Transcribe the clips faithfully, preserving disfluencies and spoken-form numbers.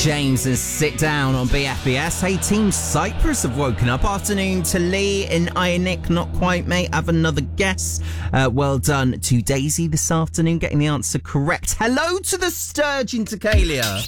James and Sit Down on B F B S. Hey, Team Cyprus have woken up. Afternoon to Lee and Ionic. Not quite, mate. Have another guess. Uh, well done to Daisy this afternoon, getting the answer correct. Hello to the Sturgeon to Kalia.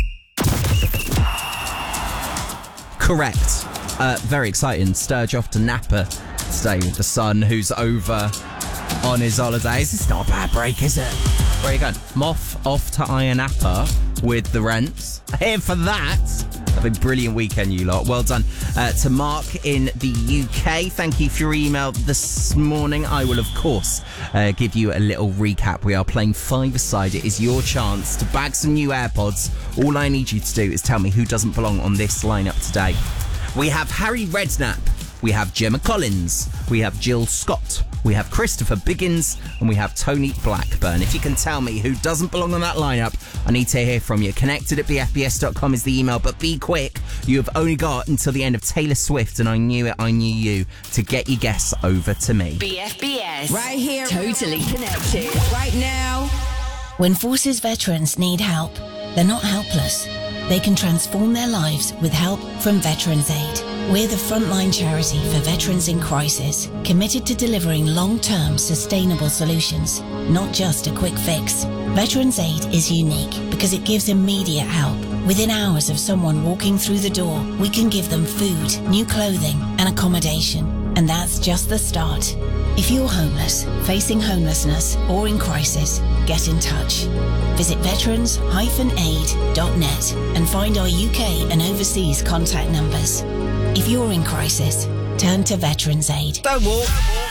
Correct. Uh, very exciting. Sturge off to Napa today with the son who's over on his holidays. It's not a bad break, is it? Where are you going? I'm off, off to Ayia Napa with the Rents. Here for that. Have a brilliant weekend, you lot. Well done uh, to Mark in the U K. Thank you for your email this morning. I will, of course, uh, give you a little recap. We are playing five-a-side. It is your chance to bag some new AirPods. All I need you to do is tell me who doesn't belong on this lineup today. We have Harry Redknapp. We have Gemma Collins. We have Jill Scott. We have Christopher Biggins. And we have Tony Blackburn. If you can tell me who doesn't belong on that lineup, I need to hear from you. Connected at b f b s dot com is the email, but be quick. You have only got until the end of Taylor Swift, and I knew it, I knew you, to get your guess over to me. B F B S. Right here. Totally connected. Right now. When Forces veterans need help, they're not helpless. They can transform their lives with help from Veterans Aid. We're the frontline charity for veterans in crisis, committed to delivering long-term sustainable solutions, not just a quick fix. Veterans Aid is unique because it gives immediate help. Within hours of someone walking through the door, we can give them food, new clothing, and accommodation. And that's just the start. If you're homeless, facing homelessness, or in crisis, get in touch. Visit veterans dash aid dot net and find our U K and overseas contact numbers. If you're in crisis, turn to Veterans Aid. Don't walk.